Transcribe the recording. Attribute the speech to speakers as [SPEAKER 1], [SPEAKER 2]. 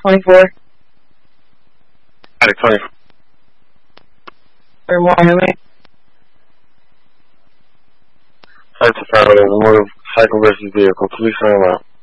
[SPEAKER 1] 24.
[SPEAKER 2] Attic 24.
[SPEAKER 1] Or more highway.
[SPEAKER 2] That's a 5 automotive cycle versus vehicle. Police on around.